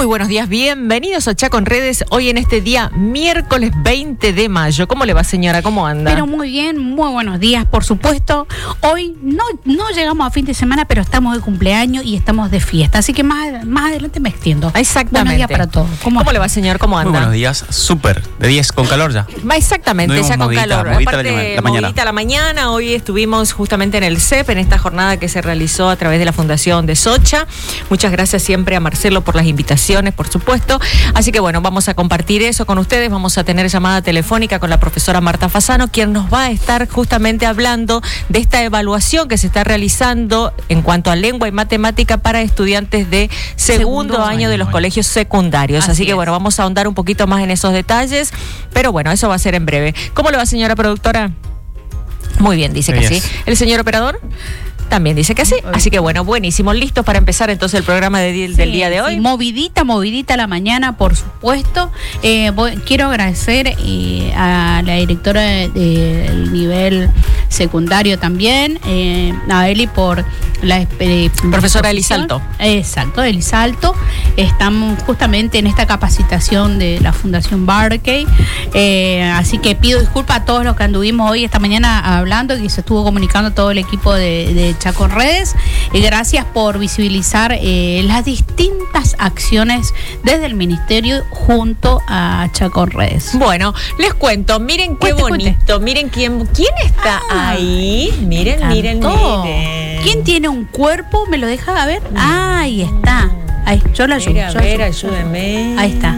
buenos días, bienvenidos a Chaco en Redes, hoy en este día miércoles 20 de mayo. ¿Cómo le va, señora? ¿Cómo anda? Pero muy bien, muy buenos días, por supuesto. Hoy no llegamos a fin de semana, pero estamos de cumpleaños y estamos de fiesta, así que más adelante me extiendo. Exactamente. Buenos días para todos. ¿Cómo le va, señor? ¿Cómo anda? Muy buenos días, súper, de 10 con calor ya. Exactamente, No ya con movidita, calor. movidita Aparte, la mañana. movidita la mañana. Hoy estuvimos justamente en el CEP, en esta jornada que se realizó a través de la Fundación de Socha. Muchas gracias siempre a Marcelo por las invitaciones, por supuesto. Así que bueno, vamos a compartir eso con ustedes. Vamos a tener llamada telefónica con la profesora Marta Fasano, quien nos va a estar justamente hablando de esta evaluación que se está realizando en cuanto a lengua y matemática para estudiantes de segundo año de los colegios secundarios. Así que bueno, vamos a ahondar un poquito más en esos detalles, pero bueno, eso va a ser en breve. ¿Cómo le va, señora productora? Muy bien, dice que sí. ¿El señor operador? También dice que sí, así que bueno, buenísimo, listos para empezar entonces el programa del día de hoy. Sí, movidita la mañana, por supuesto. Quiero agradecer a la directora del nivel secundario también, a Eli por la profesora Eli Salto. Exacto, Eli Salto. Estamos justamente en esta capacitación de la Fundación Barkey, así que pido disculpas a todos los que anduvimos hoy, esta mañana hablando, y se estuvo comunicando todo el equipo de Chaco en Redes. Gracias por visibilizar las distintas acciones desde el Ministerio junto a Chaco en Redes. Bueno, les cuento, miren qué bonito, miren quién está ahí. Miren. ¿Quién tiene un cuerpo? ¿Me lo deja ver? Ahí está. Ahí, yo la ayudo. Ayúdenme. Ahí está.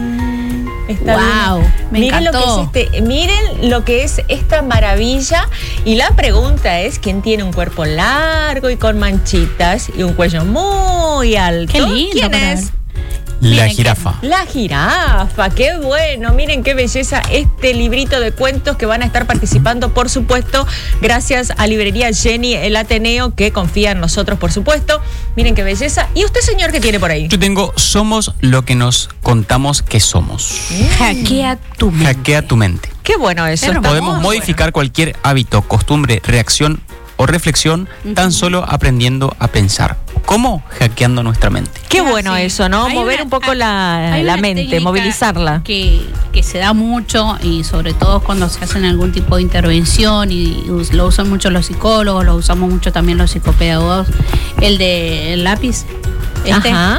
Wow, miren encantó. Miren lo que es esta maravilla. Y la pregunta es: ¿quién tiene un cuerpo largo y con manchitas y un cuello muy alto? Qué lindo. ¿Quién es? La jirafa. La jirafa, qué bueno. Miren qué belleza este librito de cuentos que van a estar participando, por supuesto, gracias a Librería Jenny, el Ateneo, que confía en nosotros, por supuesto. Miren qué belleza. ¿Y usted, señor, qué tiene por ahí? Yo tengo Somos lo que nos contamos que somos. Hackea tu mente. Hackea tu mente. Qué bueno eso. Podemos modificar cualquier hábito, costumbre, reacción o reflexión tan solo aprendiendo a pensar. ¿Cómo? Hackeando nuestra mente. Qué bueno eso, ¿no? Mover un poco la mente, movilizarla. Que se da mucho, y sobre todo cuando se hacen algún tipo de intervención, y lo usan mucho los psicólogos, lo usamos mucho también los psicopedagogos. El lápiz. Ajá.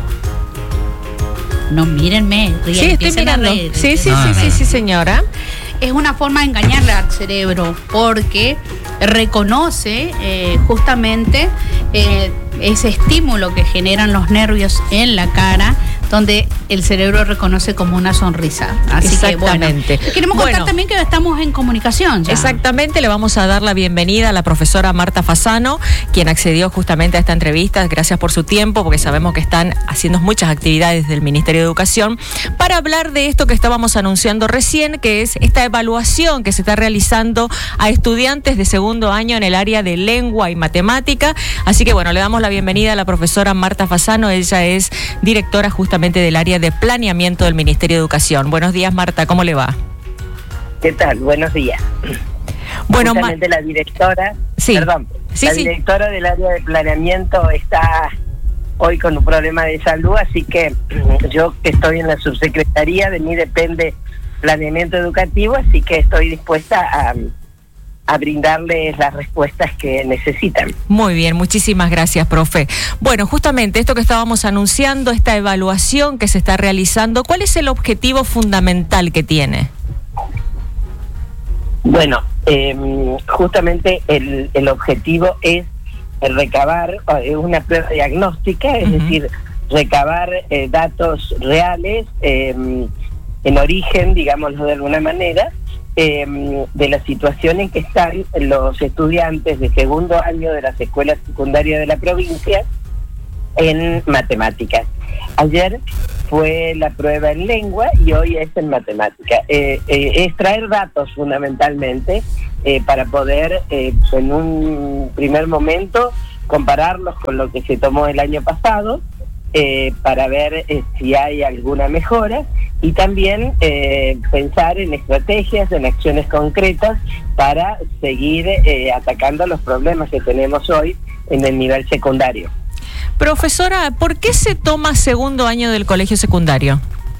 No, mírenme. Sí, estoy mirando. Sí, señora. Es una forma de engañarle al cerebro, porque reconoce justamente ese estímulo que generan los nervios en la cara, donde el cerebro reconoce como una sonrisa. Así que bueno, queremos contar también que estamos en comunicación ya. Exactamente, le vamos a dar la bienvenida a la profesora Marta Fasano, quien accedió justamente a esta entrevista. Gracias por su tiempo, porque sabemos que están haciendo muchas actividades del Ministerio de Educación, para hablar de esto que estábamos anunciando recién, que es esta evaluación que se está realizando a estudiantes de segundo año en el área de lengua y matemática. Así que bueno, le damos la bienvenida a la profesora Marta Fasano. Ella es directora justamente del área de planeamiento del Ministerio de Educación. Buenos días, Marta, ¿cómo le va? ¿Qué tal? Buenos días. Bueno, justamente la directora, directora del área de planeamiento está hoy con un problema de salud, así que yo, que estoy en la subsecretaría, de mí depende planeamiento educativo, así que estoy dispuesta a brindarles las respuestas que necesitan. Muy bien, muchísimas gracias, profe. Bueno, justamente esto que estábamos anunciando, esta evaluación que se está realizando, ¿cuál es el objetivo fundamental que tiene? Bueno, justamente el objetivo es recabar una prueba diagnóstica, es decir, recabar datos reales en origen, digámoslo de alguna manera, de la situación en que están los estudiantes de segundo año de las escuelas secundarias de la provincia en matemáticas. Ayer fue la prueba en lengua y hoy es en matemática. Es traer datos fundamentalmente para poder en un primer momento compararlos con lo que se tomó el año pasado, para ver si hay alguna mejora, y también pensar en estrategias, en acciones concretas para seguir atacando los problemas que tenemos hoy en el nivel secundario. Profesora, ¿por qué se toma segundo año del colegio secundario?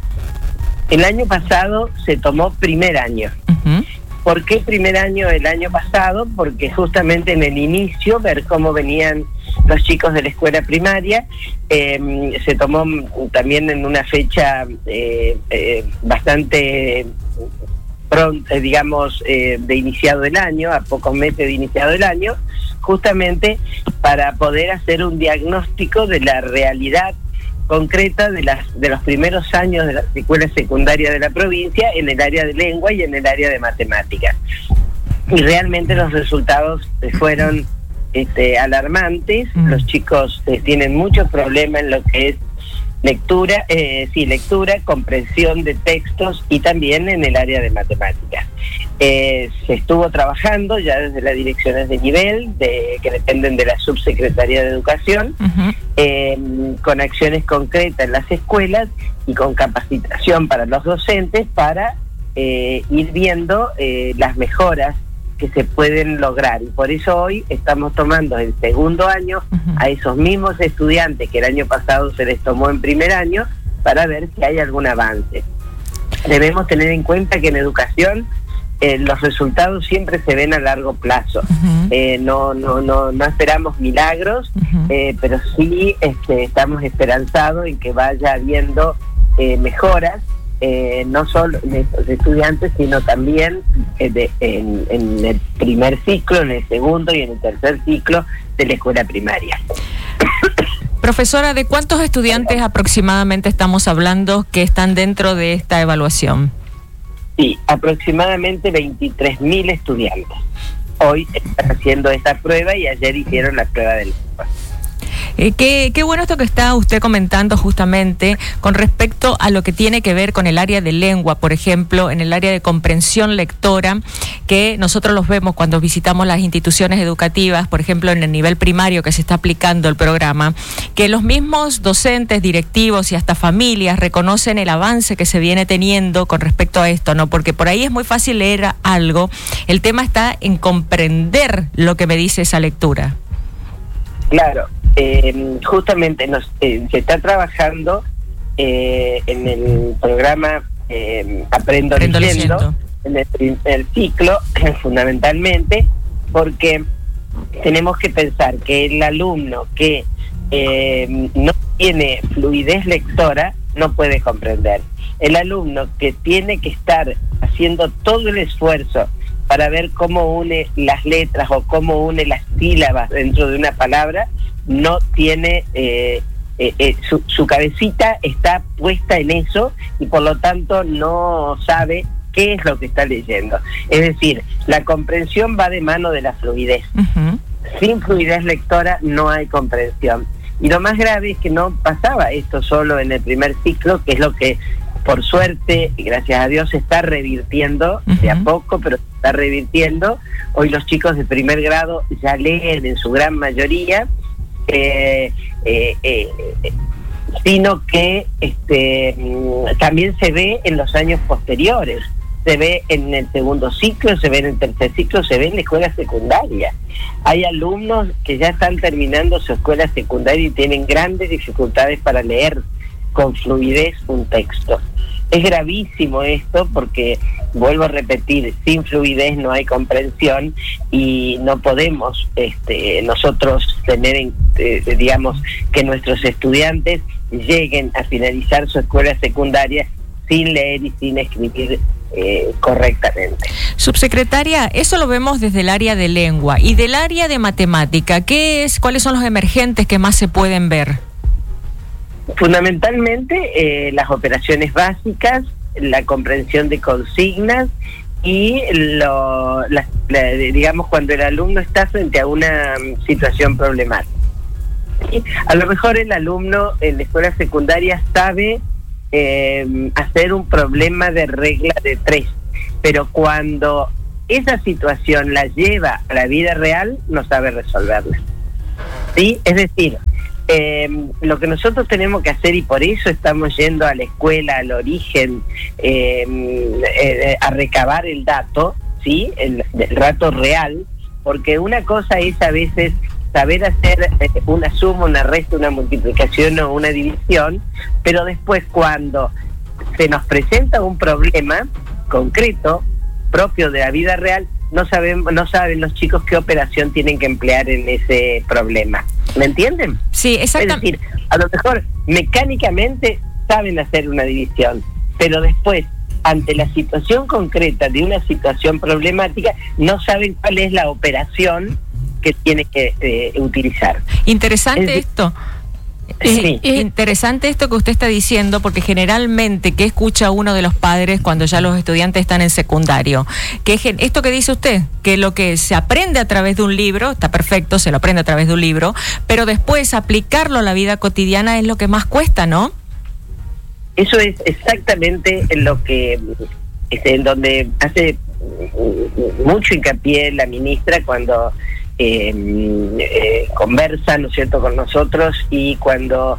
El año pasado se tomó primer año. Uh-huh. ¿Por qué primer año el año pasado? Porque justamente en el inicio, ver cómo venían los chicos de la escuela primaria, se tomó también en una fecha bastante pronto, digamos, de iniciado el año, a pocos meses de iniciado el año, justamente para poder hacer un diagnóstico de la realidad concreta de los primeros años de la escuela secundaria de la provincia en el área de lengua y en el área de matemáticas. Y realmente los resultados fueron alarmantes. Los chicos tienen muchos problemas en lo que es lectura, comprensión de textos y también en el área de matemáticas. Se estuvo trabajando ya desde las direcciones de nivel, que dependen de la Subsecretaría de Educación, con acciones concretas en las escuelas y con capacitación para los docentes para ir viendo las mejoras que se pueden lograr. Y por eso hoy estamos tomando el segundo año a esos mismos estudiantes que el año pasado se les tomó en primer año para ver si hay algún avance. Debemos tener en cuenta que en educación los resultados siempre se ven a largo plazo. No esperamos milagros, pero sí estamos esperanzados en que vaya habiendo mejoras, no solo en estos estudiantes, sino también en el primer ciclo, en el segundo y en el tercer ciclo de la escuela primaria. Profesora, ¿de cuántos estudiantes aproximadamente estamos hablando que están dentro de esta evaluación? Sí, aproximadamente 23.000 estudiantes. Hoy están haciendo esta prueba y ayer hicieron la prueba del lengua. Qué bueno esto que está usted comentando justamente con respecto a lo que tiene que ver con el área de lengua, por ejemplo, en el área de comprensión lectora, que nosotros los vemos cuando visitamos las instituciones educativas, por ejemplo, en el nivel primario que se está aplicando el programa, que los mismos docentes, directivos y hasta familias reconocen el avance que se viene teniendo con respecto a esto, ¿no? Porque por ahí es muy fácil leer algo, el tema está en comprender lo que me dice esa lectura. Claro. Justamente se está trabajando en el programa Aprendo Leyendo, en el ciclo, fundamentalmente, porque tenemos que pensar que el alumno que no tiene fluidez lectora no puede comprender. El alumno que tiene que estar haciendo todo el esfuerzo para ver cómo une las letras o cómo une las sílabas dentro de una palabra, no tiene, su cabecita está puesta en eso y por lo tanto no sabe qué es lo que está leyendo. Es decir, la comprensión va de mano de la fluidez. Sin fluidez lectora no hay comprensión. Y lo más grave es que no pasaba esto solo en el primer ciclo, que es lo que por suerte, gracias a Dios, se está revirtiendo de a poco, pero se está revirtiendo. Hoy los chicos de primer grado ya leen en su gran mayoría, sino que también se ve en los años posteriores, se ve en el segundo ciclo, se ve en el tercer ciclo, se ve en la escuela secundaria. Hay alumnos que ya están terminando su escuela secundaria y tienen grandes dificultades para leer con fluidez un texto. Es gravísimo esto porque, vuelvo a repetir, sin fluidez no hay comprensión y no podemos nosotros tener, digamos, que nuestros estudiantes lleguen a finalizar su escuela secundaria sin leer y sin escribir correctamente. Subsecretaria, eso lo vemos desde el área de lengua y del área de matemática. ¿Cuáles son los emergentes que más se pueden ver? Fundamentalmente las operaciones básicas, la comprensión de consignas y digamos cuando el alumno está frente a una situación problemática. ¿Sí? A lo mejor el alumno en la escuela secundaria sabe hacer un problema de regla de 3, pero cuando esa situación la lleva a la vida real no sabe resolverla. ¿Sí? Es decir, lo que nosotros tenemos que hacer, y por eso estamos yendo a la escuela, al origen, a recabar el dato, ¿sí? El dato real, porque una cosa es a veces saber hacer una suma, una resta, una multiplicación o una división, pero después cuando se nos presenta un problema concreto, propio de la vida real, no saben los chicos qué operación tienen que emplear en ese problema. ¿Me entienden? Sí, exactamente. Es decir, a lo mejor mecánicamente saben hacer una división, pero después, ante la situación concreta de una situación problemática, no saben cuál es la operación que tiene que utilizar. Interesante esto. Sí. Interesante esto que usted está diciendo, porque generalmente, ¿qué escucha uno de los padres cuando ya los estudiantes están en secundario? Que esto que dice usted, que lo que se aprende a través de un libro, está perfecto, se lo aprende a través de un libro, pero después aplicarlo a la vida cotidiana es lo que más cuesta, ¿no? Eso es exactamente lo que en donde hace mucho hincapié la ministra cuando conversa, ¿no es cierto?, con nosotros, y cuando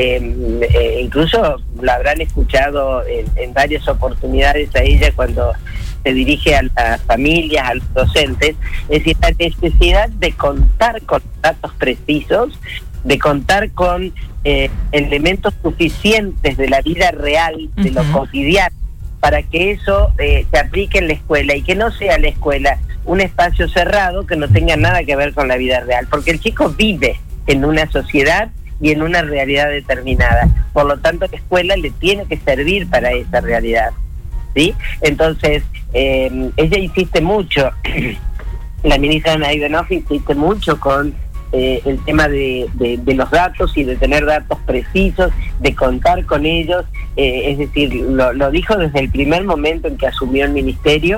incluso la habrán escuchado en varias oportunidades a ella cuando se dirige a las familias, a los docentes, es decir, la necesidad de contar con datos precisos, de contar con elementos suficientes de la vida real, de lo cotidiano, para que eso se aplique en la escuela y que no sea la escuela un espacio cerrado que no tenga nada que ver con la vida real, porque el chico vive en una sociedad y en una realidad determinada, por lo tanto la escuela le tiene que servir para esa realidad, ¿sí? Entonces, ella insiste mucho, la ministra Naidenoff insiste mucho con el tema de los datos y de tener datos precisos, de contar con ellos, es decir, lo dijo desde el primer momento en que asumió el ministerio,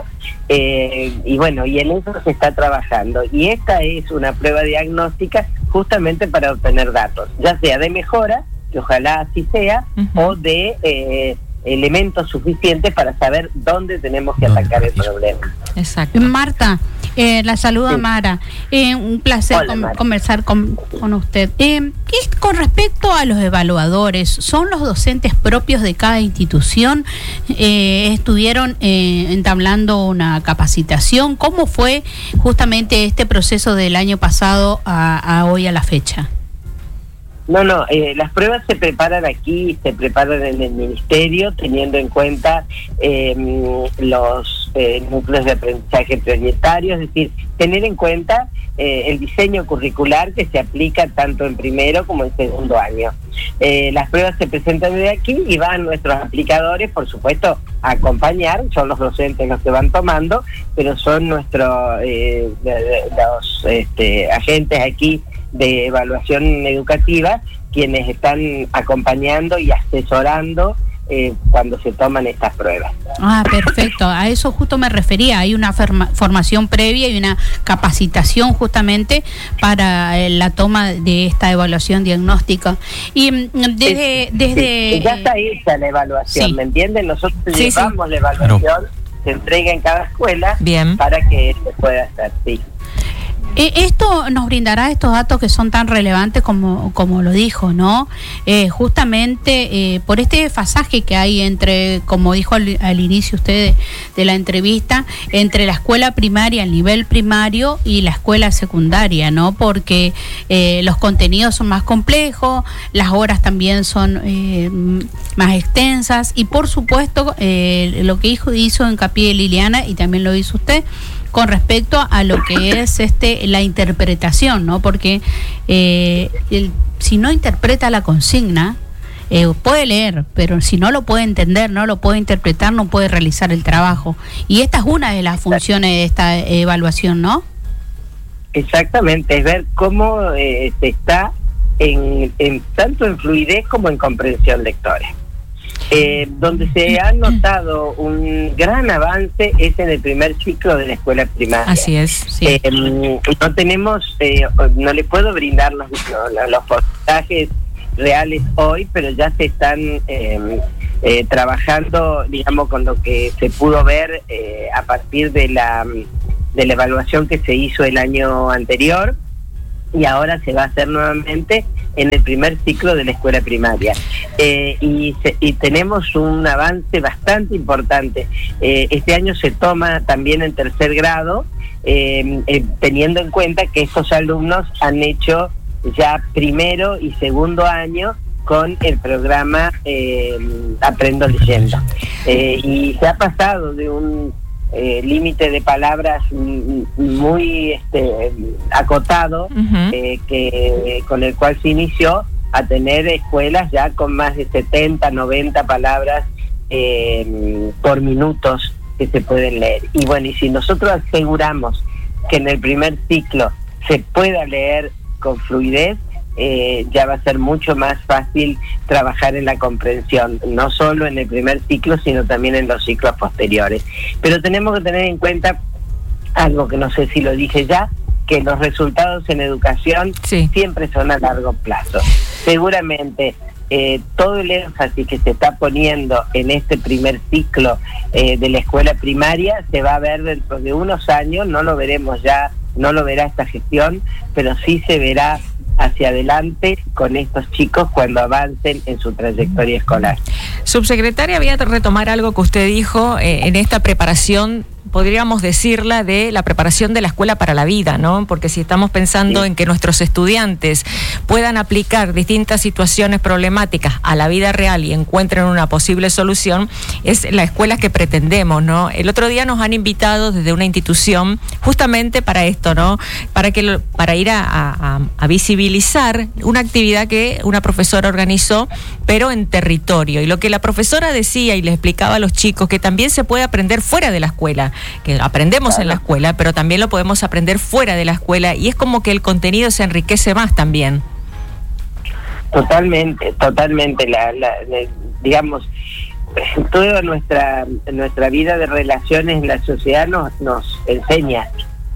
y bueno, y en eso se está trabajando, y esta es una prueba diagnóstica justamente para obtener datos, ya sea de mejora, que ojalá así sea, o de elementos suficientes para saber dónde tenemos que atacar el problema. Exacto. Marta, la saluda Sí. Mara. Un placer conversar con usted. Con respecto a los evaluadores, ¿son los docentes propios de cada institución? ¿Estuvieron entablando una capacitación? ¿Cómo fue justamente este proceso del año pasado a hoy a la fecha? No, las pruebas se preparan aquí, se preparan en el ministerio, teniendo en cuenta los núcleos de aprendizaje prioritarios, es decir, tener en cuenta el diseño curricular que se aplica tanto en primero como en segundo año. Las pruebas se presentan desde aquí y van nuestros aplicadores, por supuesto, a acompañar, son los docentes los que van tomando, pero son nuestros los agentes aquí de evaluación educativa quienes están acompañando y asesorando cuando se toman estas pruebas. Ah, perfecto. A eso justo me refería. Hay una formación previa y una capacitación justamente para la toma de esta evaluación diagnóstica. Y desde ya está hecha la evaluación, sí. ¿Me entienden? Nosotros Sí, llevamos la evaluación, se entrega en cada escuela. Bien. Para que se pueda hacer, sí. Esto nos brindará estos datos que son tan relevantes como lo dijo, ¿no? Justamente por este desfasaje que hay entre, como dijo al inicio usted de la entrevista, entre la escuela primaria, el nivel primario y la escuela secundaria, ¿no? Porque los contenidos son más complejos, las horas también son más extensas y por supuesto lo que hizo hincapié Liliana y también lo hizo usted, con respecto a lo que es la interpretación, ¿no? Porque si no interpreta la consigna, puede leer, pero si no lo puede entender, no lo puede interpretar, no puede realizar el trabajo. Y esta es una de las funciones de esta evaluación, ¿no? Exactamente, es ver cómo se está tanto en fluidez como en comprensión lectora. Donde se ha notado un gran avance es en el primer ciclo de la escuela primaria. Así es. Sí. No tenemos, no le puedo brindar los porcentajes reales hoy, pero ya se están trabajando, digamos, con lo que se pudo ver a partir de la evaluación que se hizo el año anterior. y ahora se va a hacer nuevamente en el primer ciclo de la escuela primaria. Y tenemos un avance bastante importante. Este año se toma también en tercer grado, teniendo en cuenta que estos alumnos han hecho ya primero y segundo año con el programa Aprendo Leyendo. Y se ha pasado de un límite de palabras muy acotado, que con el cual se inició, a tener escuelas ya con más de 70, 90 palabras por minutos que se pueden leer. Y bueno, y si nosotros aseguramos que en el primer ciclo se pueda leer con fluidez, ya va a ser mucho más fácil trabajar en la comprensión, no solo en el primer ciclo, sino también en los ciclos posteriores. Pero tenemos que tener en cuenta algo que no sé si lo dije ya, que los resultados en educación siempre son a largo plazo. Seguramente todo el énfasis que se está poniendo en este primer ciclo de la escuela primaria se va a ver dentro de unos años, no lo veremos ya, no lo verá esta gestión, pero sí se verá hacia adelante con estos chicos cuando avancen en su trayectoria escolar. Subsecretaria, voy a retomar algo que usted dijo en esta preparación, podríamos decirla, de la preparación de la escuela para la vida, ¿no? Porque si estamos pensando en que nuestros estudiantes puedan aplicar distintas situaciones problemáticas a la vida real y encuentren una posible solución, es la escuela que pretendemos, ¿no? El otro día nos han invitado desde una institución justamente para esto, ¿no? Para ir a visibilizar una actividad que una profesora organizó, pero en territorio. Y lo que la profesora decía y les explicaba a los chicos, que también se puede aprender fuera de la escuela, que aprendemos en la escuela, pero también lo podemos aprender fuera de la escuela, y es como que el contenido se enriquece más también. Totalmente. Digamos, toda nuestra vida de relaciones en la sociedad nos enseña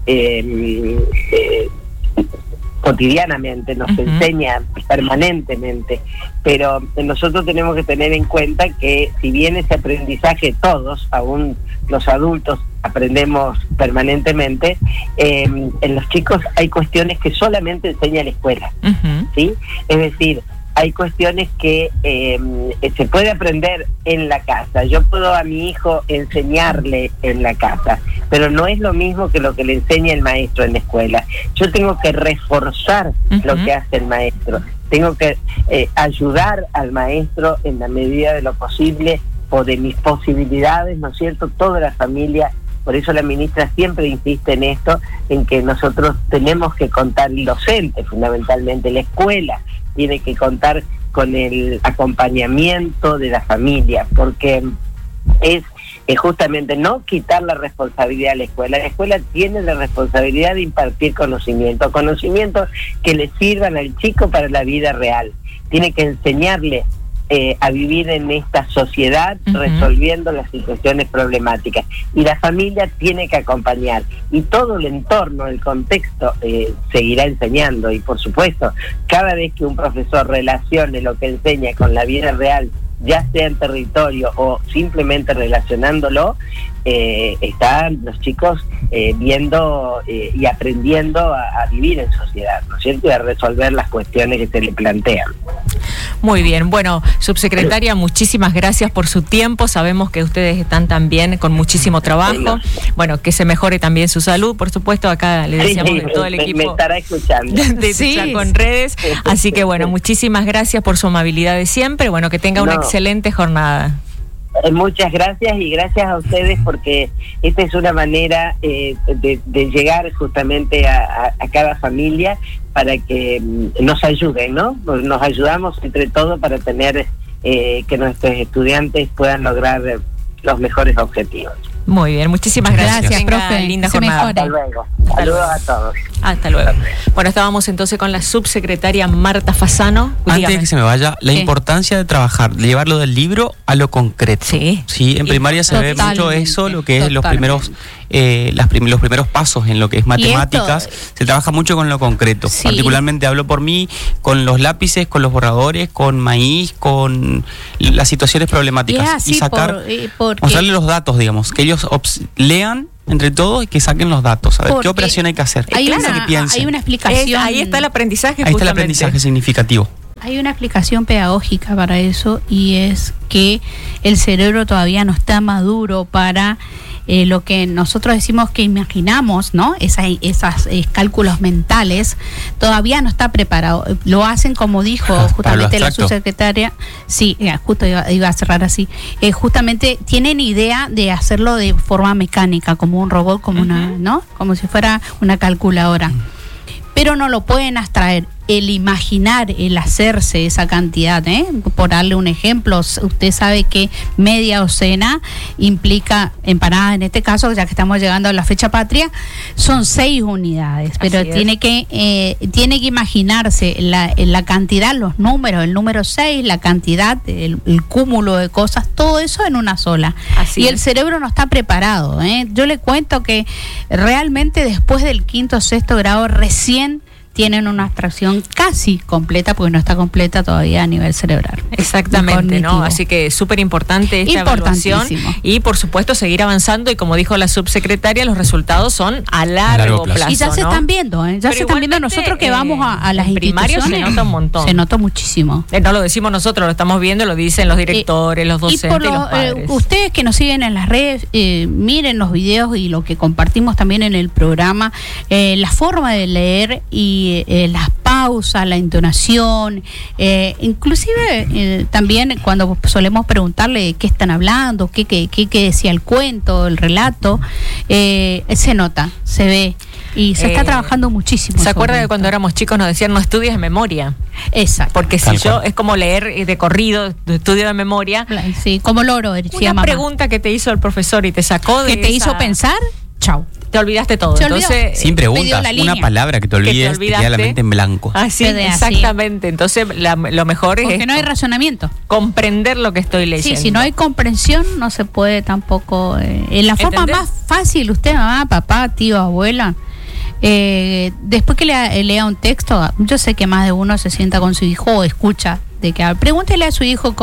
cotidianamente, nos enseña permanentemente, pero nosotros tenemos que tener en cuenta que si bien ese aprendizaje todos, aún los adultos, aprendemos permanentemente, en los chicos hay cuestiones que solamente enseña la escuela, ¿sí? Es decir, hay cuestiones que se puede aprender en la casa. Yo puedo a mi hijo enseñarle en la casa, pero no es lo mismo que lo que le enseña el maestro en la escuela. Yo tengo que reforzar lo que hace el maestro. Tengo que ayudar al maestro en la medida de lo posible o de mis posibilidades, ¿no es cierto? Toda la familia. Por eso la ministra siempre insiste en esto, en que nosotros tenemos que contar, el docente fundamentalmente, la escuela tiene que contar con el acompañamiento de la familia, porque es justamente no quitar la responsabilidad a la escuela. La escuela tiene la responsabilidad de impartir conocimientos que le sirvan al chico para la vida real. Tiene que enseñarle a vivir en esta sociedad resolviendo las situaciones problemáticas, y la familia tiene que acompañar, y todo el entorno, el contexto seguirá enseñando. Y por supuesto, cada vez que un profesor relacione lo que enseña con la vida real, ya sea en territorio o simplemente relacionándolo, están los chicos viendo y aprendiendo a vivir en sociedad, ¿no es cierto? Y a resolver las cuestiones que se le plantean. Muy bien. Bueno, subsecretaria, muchísimas gracias por su tiempo. Sabemos que ustedes están también con muchísimo trabajo. Bueno, que se mejore también su salud, por supuesto. Acá le deseamos de todo el equipo. Me estará escuchando. De con redes. Así que bueno, muchísimas gracias por su amabilidad de siempre. Bueno, que tenga una excelente jornada. Muchas gracias, y gracias a ustedes, porque esta es una manera de llegar justamente a cada familia, para que nos ayuden, ¿no? Nos ayudamos entre todos para tener que nuestros estudiantes puedan lograr los mejores objetivos. Muy bien, muchísimas gracias, profe. Linda jornada. Hasta luego. Saludos a todos. Hasta luego. Bueno, estábamos entonces con la subsecretaria Marta Fasano. Antes de que se me vaya, la importancia de trabajar, de llevarlo del libro a lo concreto. Sí, en primaria se ve mucho eso, lo que es los primeros pasos en lo que es matemáticas. Se trabaja mucho con lo concreto. Particularmente hablo por mí, con los lápices, con los borradores, con maíz, con las situaciones problemáticas. Y sacar, mostrarle los datos, digamos, que ellos lean entre todos y que saquen los datos, a ver qué operación hay que hacer. Hay una explicación. Ahí está el aprendizaje. Ahí está el aprendizaje significativo. Hay una explicación pedagógica para eso, y es que el cerebro todavía no está maduro para lo que nosotros decimos que imaginamos, ¿no? Esas cálculos mentales, todavía no está preparado. Lo hacen, como dijo justamente la subsecretaria. Sí, justo iba a cerrar así. Justamente tienen idea de hacerlo de forma mecánica, como un robot, como ¿no? Como si fuera una calculadora. Pero no lo pueden abstraer. El imaginar, el hacerse esa cantidad, por darle un ejemplo, usted sabe que media docena implica empanada, en este caso, ya que estamos llegando a la fecha patria, son 6 unidades, pero tiene que imaginarse la cantidad, los números, el número 6, la cantidad, el cúmulo de cosas, todo eso en una sola. Y el cerebro no está preparado. Yo le cuento que realmente después del 5º o 6º grado recién tienen una abstracción casi completa, porque no está completa todavía a nivel cerebral. Exactamente, ¿no? Así que súper importante esta evaluación y, por supuesto, seguir avanzando, y como dijo la subsecretaria, los resultados son a largo plazo. Y ya se están viendo, ya se están viendo nosotros que vamos a las instituciones. Se nota un montón. Se nota muchísimo. No lo decimos nosotros, lo estamos viendo, lo dicen los directores, los docentes y los padres. Ustedes que nos siguen en las redes, miren los videos y lo que compartimos también en el programa, la forma de leer y las pausas, la entonación, inclusive también cuando solemos preguntarle qué están hablando, qué decía el cuento, el relato, se nota, se ve. Y se está trabajando muchísimo. ¿Se acuerda que cuando éramos chicos nos decían no estudies de memoria? Exacto. Porque si yo, es como leer de corrido, estudio de memoria. Sí, como loro, decía una mamá. Pregunta que te hizo el profesor y te sacó de que te hizo pensar, chau. Te olvidaste todo. Entonces, sin preguntas, una palabra que te olvides, te queda la mente en blanco. Así, exactamente. Entonces, lo mejor es porque no hay razonamiento. Comprender lo que estoy leyendo. Sí, si no hay comprensión, no se puede tampoco. En la forma más fácil, usted, mamá, papá, tío, abuela, después que lea un texto, yo sé que más de uno se sienta con su hijo o escucha de que pregúntele a su hijo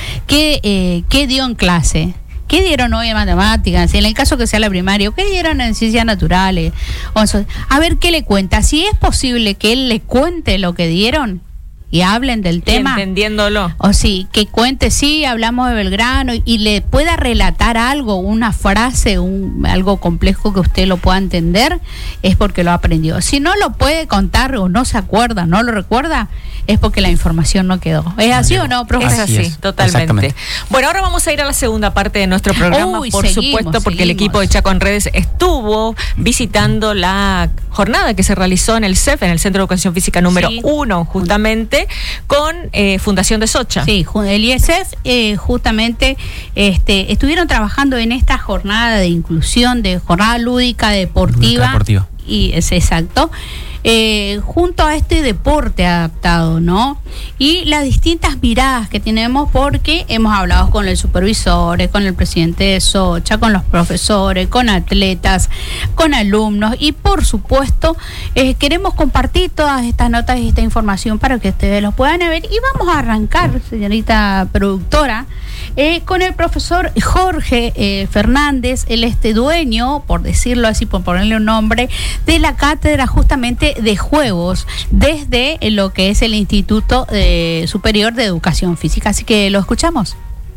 qué dio en clase. ¿Qué dieron hoy en matemáticas? En el caso que sea la primaria, ¿qué dieron en ciencias naturales? A ver qué le cuenta. Si es posible que él le cuente lo que dieron y hablen del tema. Entendiéndolo. O sí, que cuente, sí, hablamos de Belgrano y le pueda relatar algo, una frase, algo complejo que usted lo pueda entender, es porque lo aprendió. Si no lo puede contar o no se acuerda, no lo recuerda, es porque la información no quedó. ¿Es así o no, profesor? Es así, totalmente. Bueno, ahora vamos a ir a la segunda parte de nuestro programa, supuesto, porque el equipo de Chaco en Redes estuvo visitando la jornada que se realizó en el CEF, en el Centro de Educación Física número 1, justamente, con Fundación de Socha. Sí, el IESEF justamente estuvieron trabajando en esta jornada de inclusión, de jornada lúdica deportiva. Y es exacto. Junto a este deporte adaptado, ¿no? Y las distintas miradas que tenemos, porque hemos hablado con el supervisor, con el presidente de Socha, con los profesores, con atletas, con alumnos, y por supuesto queremos compartir todas estas notas y esta información para que ustedes los puedan ver. Y vamos a arrancar, señorita productora, con el profesor Jorge Fernández, él dueño, por decirlo así, por ponerle un nombre, de la cátedra justamente de juegos desde lo que es el Instituto Superior de Educación Física. Así que lo escuchamos.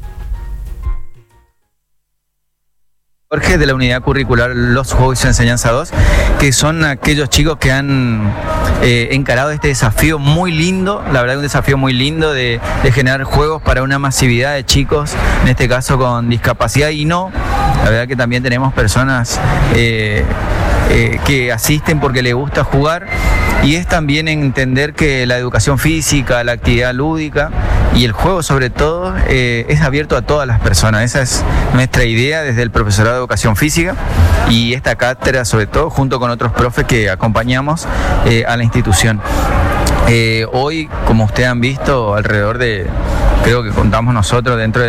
Jorge, de la unidad curricular Los Juegos y su Enseñanza 2, que son aquellos chicos que han encarado este desafío muy lindo, la verdad un desafío muy lindo de generar juegos para una masividad de chicos, en este caso con discapacidad y no, la verdad que también tenemos personas que asisten porque les gusta jugar, y es también entender que la educación física, la actividad lúdica y el juego sobre todo es abierto a todas las personas. Esa es nuestra idea desde el profesorado de educación física y esta cátedra sobre todo junto con otros profes que acompañamos a la institución. Hoy, como ustedes han visto, alrededor de creo que contamos nosotros dentro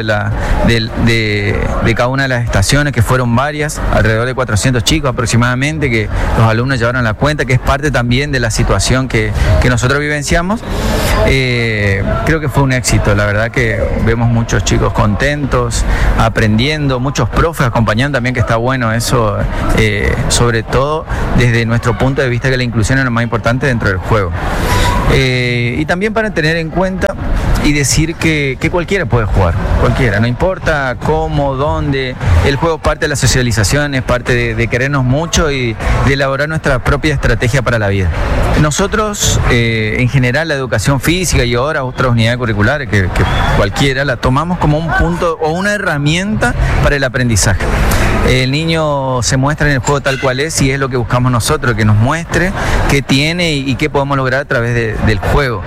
de cada una de las estaciones, que fueron varias, alrededor de 400 chicos aproximadamente, que los alumnos llevaron la cuenta, que es parte también de la situación que nosotros vivenciamos. Creo que fue un éxito, la verdad que vemos muchos chicos contentos, aprendiendo, muchos profes acompañando también, que está bueno eso, sobre todo desde nuestro punto de vista, que la inclusión es lo más importante dentro del juego. Y también para tener en cuenta y decir que cualquiera puede jugar, cualquiera, no importa cómo, dónde. El juego parte de la socialización, es parte de querernos mucho y de elaborar nuestra propia estrategia para la vida. Nosotros, en general, la educación física y ahora otras unidades curriculares, que cualquiera, la tomamos como un punto o una herramienta para el aprendizaje. El niño se muestra en el juego tal cual es, y es lo que buscamos nosotros, que nos muestre qué tiene y qué podemos lograr a través del juego.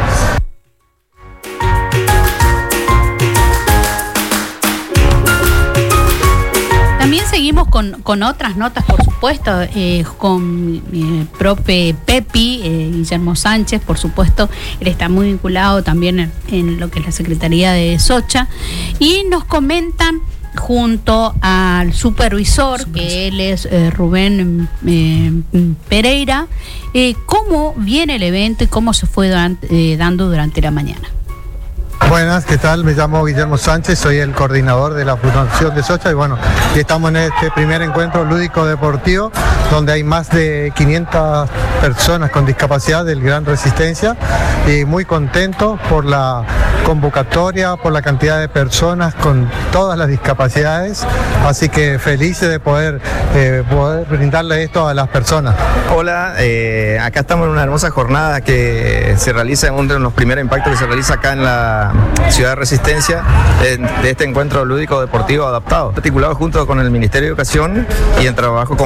También seguimos con otras notas, por supuesto, con profe Pepi, Guillermo Sánchez, por supuesto. Él está muy vinculado también en lo que es la Secretaría de Socha, y nos comentan junto al supervisor, que él es Rubén Pereira, cómo viene el evento y cómo se fue dando durante la mañana. Buenas, ¿qué tal? Me llamo Guillermo Sánchez, soy el coordinador de la Fundación de Socha, y bueno, estamos en este primer encuentro lúdico deportivo donde hay más de 500 personas con discapacidad del Gran Resistencia, y muy contentos por la convocatoria, por la cantidad de personas con todas las discapacidades, así que felices de poder brindarle esto a las personas. Hola, acá estamos en una hermosa jornada que se realiza, uno de los primeros impactos que se realiza acá en la Ciudad de Resistencia, de este encuentro lúdico deportivo adaptado, articulado junto con el Ministerio de Educación y en trabajo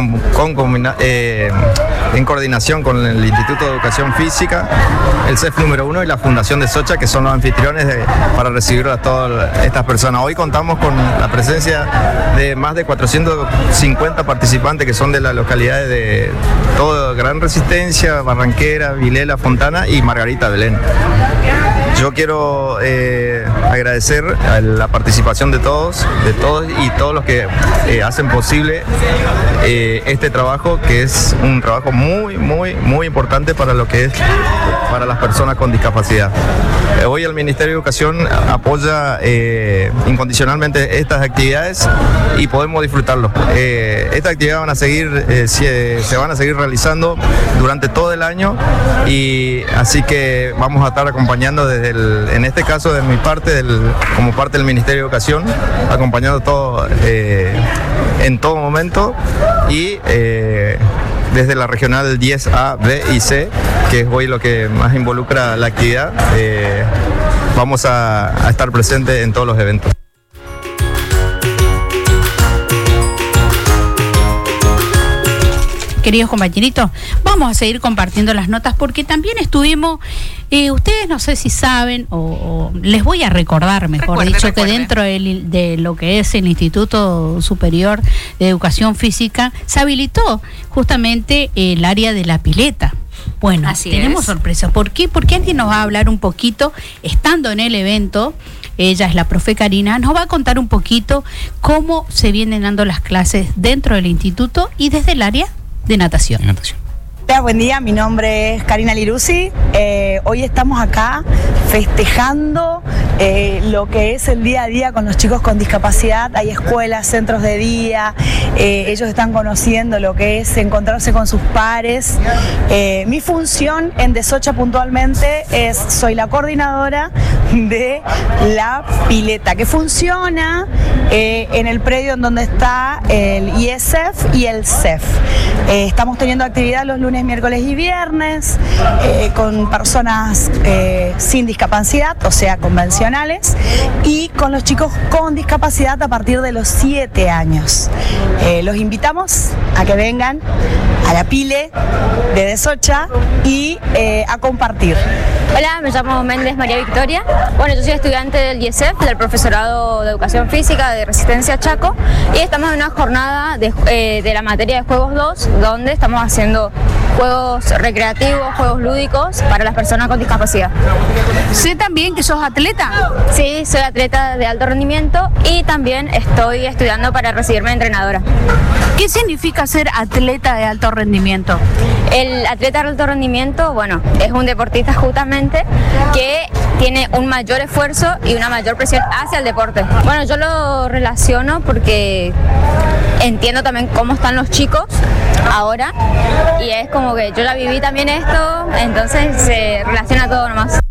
en coordinación con el Instituto de Educación Física, el CEF número 1 y la Fundación de Socha, que son los anfitriones para recibir a todas estas personas. Hoy contamos con la presencia de más de 450 participantes que son de las localidades de todo Gran Resistencia, Barranquera, Vilela, Fontana y Margarita Belén. Yo quiero agradecer a la participación de todos y todos los que hacen posible este trabajo, que es un trabajo muy importante para lo que es para las personas con discapacidad. Hoy el Ministerio de Educación apoya incondicionalmente estas actividades y podemos disfrutarlo. Estas actividades se van a seguir realizando durante todo el año, y así que vamos a estar acompañando en este caso de mi parte, como parte del Ministerio de Educación, acompañando todo en todo momento, y desde la regional 10A, B y C, que es hoy lo que más involucra la actividad, vamos a estar presentes en todos los eventos. Queridos compañeritos, vamos a seguir compartiendo las notas, porque también estuvimos, ustedes no sé si saben, o les voy a recordar, mejor dicho, que dentro de lo que es el Instituto Superior de Educación Física se habilitó justamente el área de la pileta. Bueno, así tenemos sorpresa. ¿Por qué? Porque alguien nos va a hablar un poquito, estando en el evento. Ella es la profe Karina, nos va a contar un poquito cómo se vienen dando las clases dentro del instituto y desde el área de natación. Hola, buen día, mi nombre es Karina Liruzzi. Hoy estamos acá festejando lo que es el día a día con los chicos con discapacidad. Hay escuelas, centros de día, ellos están conociendo lo que es encontrarse con sus pares. Mi función en De Socha puntualmente soy la coordinadora de la pileta, que funciona en el predio en donde está el IESEF y el CEF. Estamos teniendo actividad los lunes, miércoles y viernes con personas sin discapacidad, o sea, convencionales, y con los chicos con discapacidad a partir de los 7 años. Los invitamos a que vengan a la Pile de Socha y a compartir. Hola, me llamo Méndez María Victoria. Bueno, yo soy estudiante del IESEF, del Profesorado de Educación Física de Resistencia Chaco, y estamos en una jornada de la materia de Juegos 2, donde estamos haciendo juegos recreativos, juegos lúdicos para las personas con discapacidad. Sé también que sos atleta. Sí, soy atleta de alto rendimiento y también estoy estudiando para recibirme de entrenadora. ¿Qué significa ser atleta de alto rendimiento? El atleta de alto rendimiento, bueno, es un deportista justamente que tiene un mayor esfuerzo y una mayor presión hacia el deporte. Bueno, yo lo relaciono porque entiendo también cómo están los chicos ahora y es como que yo ya viví también esto, entonces se relaciona todo nomás.